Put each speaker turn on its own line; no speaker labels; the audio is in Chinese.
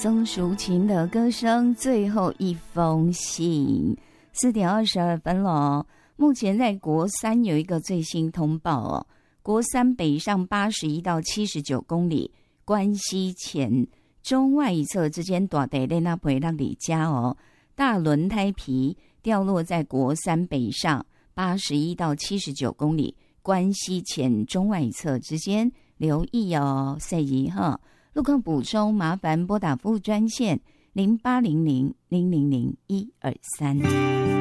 曾淑琴的歌声，最后一封信，4点22分了。目前在国三有一个最新通报哦，国三北上81到79公里，关西前中外一侧之间大地在那不会让你家哦，大轮胎皮掉落在国三北上81到79公里，关西前中外一侧之间，留意哦，谢意哈。路况补充，麻烦拨打服务专线0800000123。